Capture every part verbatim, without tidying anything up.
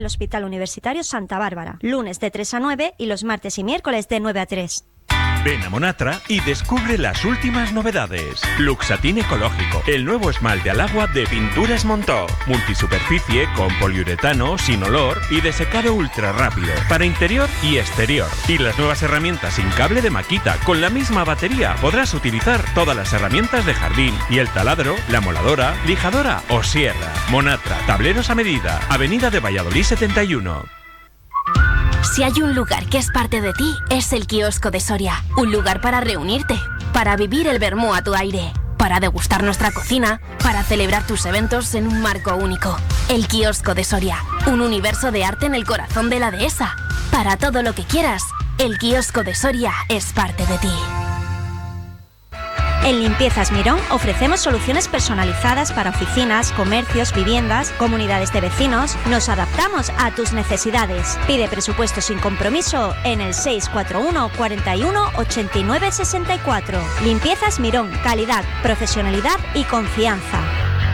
El Hospital Universitario Santa Bárbara, lunes de tres a nueve y los martes y miércoles de nueve a tres. Ven a Monatra y descubre las últimas novedades. Luxatín ecológico, el nuevo esmalte al agua de Pinturas Montó. Multisuperficie con poliuretano, sin olor y de secado ultra rápido. Para interior y exterior. Y las nuevas herramientas sin cable de Makita. Con la misma batería podrás utilizar todas las herramientas de jardín. Y el taladro, la moladora, lijadora o sierra. Monatra, tableros a medida. Avenida de Valladolid setenta y uno. Si hay un lugar que es parte de ti, es el Kiosco de Soria. Un lugar para reunirte, para vivir el vermú a tu aire, para degustar nuestra cocina, para celebrar tus eventos en un marco único. El Kiosco de Soria, un universo de arte en el corazón de la dehesa. Para todo lo que quieras, el Kiosco de Soria es parte de ti. En Limpiezas Mirón ofrecemos soluciones personalizadas para oficinas, comercios, viviendas, comunidades de vecinos. Nos adaptamos a tus necesidades. Pide presupuesto sin compromiso en el seis cuatro uno, cuarenta y uno, ochenta y nueve, sesenta y cuatro. Limpiezas Mirón, calidad, profesionalidad y confianza.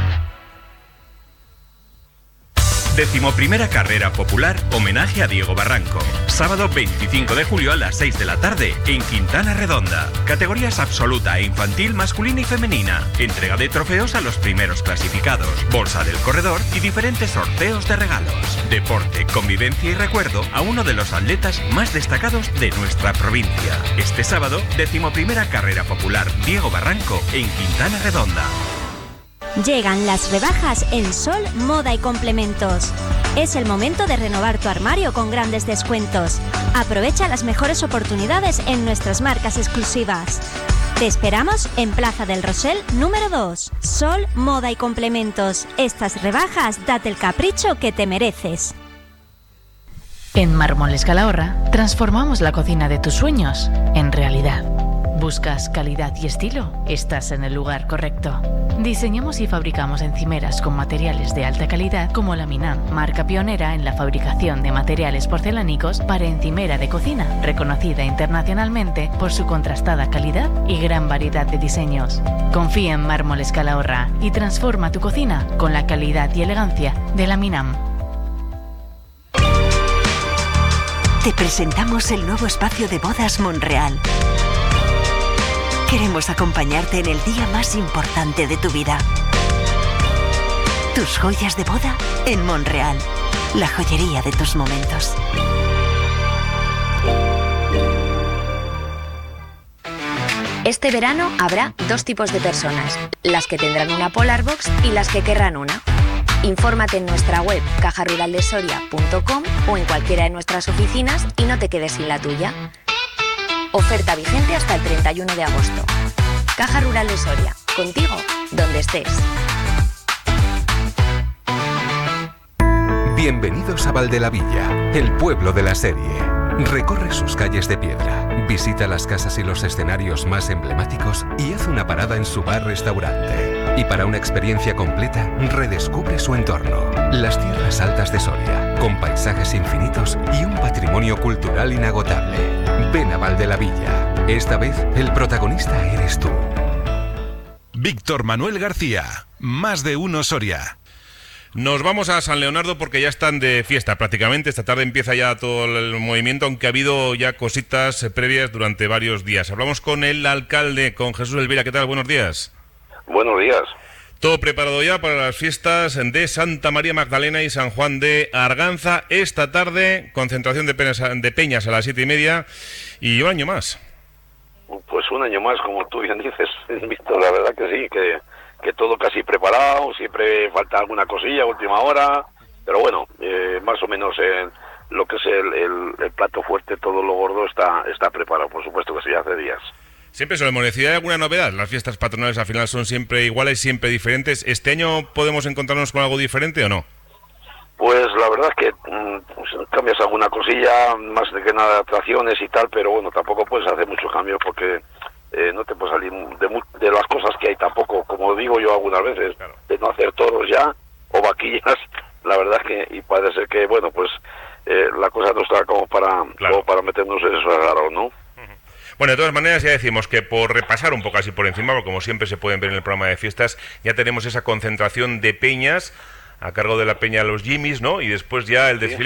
Decimoprimera Carrera Popular, homenaje a Diego Barranco. Sábado veinticinco de julio a las seis de la tarde, en Quintana Redonda. Categorías absoluta e infantil, masculina y femenina. Entrega de trofeos a los primeros clasificados. Bolsa del corredor y diferentes sorteos de regalos. Deporte, convivencia y recuerdo a uno de los atletas más destacados de nuestra provincia. Este sábado, decimoprimera Carrera Popular Diego Barranco, en Quintana Redonda. Llegan las rebajas en Sol, Moda y Complementos. Es el momento de renovar tu armario con grandes descuentos. Aprovecha las mejores oportunidades en nuestras marcas exclusivas. Te esperamos en Plaza del Rosell número dos. Sol, Moda y Complementos. Estas rebajas, date el capricho que te mereces. En Mármoles Calahorra transformamos la cocina de tus sueños en realidad. ¿Buscas calidad y estilo? Estás en el lugar correcto. Diseñamos y fabricamos encimeras con materiales de alta calidad como la Minam, marca pionera en la fabricación de materiales porcelánicos para encimera de cocina, reconocida internacionalmente por su contrastada calidad y gran variedad de diseños. Confía en Mármoles Calahorra y transforma tu cocina con la calidad y elegancia de la Minam. Te presentamos el nuevo espacio de bodas Monreal. Queremos acompañarte en el día más importante de tu vida. Tus joyas de boda en Monreal, la joyería de tus momentos. Este verano habrá dos tipos de personas, las que tendrán una Polar Box y las que querrán una. Infórmate en nuestra web caja rural de soria punto com o en cualquiera de nuestras oficinas y no te quedes sin la tuya. Oferta vigente hasta el treinta y uno de agosto. Caja Rural de Soria, contigo, donde estés. Bienvenidos a Valdelavilla, el pueblo de la serie. Recorre sus calles de piedra, visita las casas y los escenarios más emblemáticos y haz una parada en su bar-restaurante. Y para una experiencia completa, redescubre su entorno. Las tierras altas de Soria, con paisajes infinitos y un patrimonio cultural inagotable. Ven a Valdelavilla. Esta vez, el protagonista eres tú. Víctor Manuel García, Más de Uno Soria. Nos vamos a San Leonardo porque ya están de fiesta prácticamente. Esta tarde empieza ya todo el movimiento, aunque ha habido ya cositas previas durante varios días. Hablamos con el alcalde, con Jesús Elvira. ¿Qué tal? Buenos días. Buenos días. Todo preparado ya para las fiestas de Santa María Magdalena y San Juan de Arganza. Esta tarde, concentración de peñas, de peñas a las siete y media y un año más. Pues un año más, como tú bien dices, Víctor, la verdad que sí, que, que todo casi preparado, siempre falta alguna cosilla, última hora, pero bueno, eh, más o menos eh, lo que es el, el, el plato fuerte, todo lo gordo está, está preparado, por supuesto que sí, hace días. Siempre solemos decir, ¿hay alguna novedad? Las fiestas patronales al final son siempre iguales, siempre diferentes. ¿Este año podemos encontrarnos con algo diferente o no? Pues la verdad es que pues, cambias alguna cosilla, más de que nada atracciones y tal, pero bueno, tampoco puedes hacer muchos cambios porque eh, no te puedes salir de, de las cosas que hay tampoco, como digo yo algunas veces, claro, de no hacer toros ya o vaquillas, la verdad es que, y parece ser que, bueno, pues eh, la cosa no está como para, claro, como para meternos en eso agarrado, ¿no? Bueno, de todas maneras ya decimos que por repasar un poco así por encima, porque como siempre se pueden ver en el programa de fiestas, ya tenemos esa concentración de peñas a cargo de la peña Los Jimmys, ¿no? Y después ya el desfile